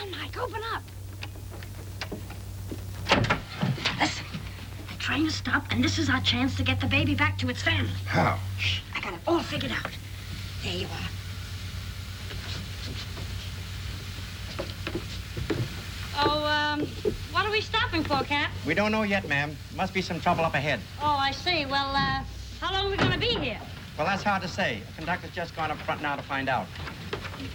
on, Mike, open up. Listen, the train has stopped, and this is our chance to get the baby back to its family. How? Shh, I got it all figured out. There you are. Oh, what are we stopping for, Cap? We don't know yet, ma'am. Must be some trouble up ahead. Oh, I see. Well, how long are we going to be here? Well, that's hard to say. The conductor's just gone up front now to find out.